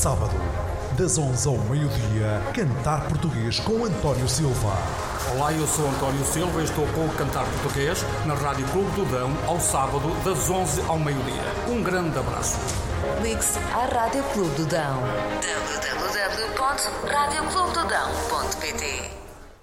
sábado, das 11 ao meio-dia, Cantar Português com António Silva. Olá, eu sou António Silva e estou com o Cantar Português na Rádio Clube do Dão, ao sábado, das 11 ao meio-dia. Um grande abraço. Ligue-se à Rádio Clube do Dão. www.radioclubedodão.pt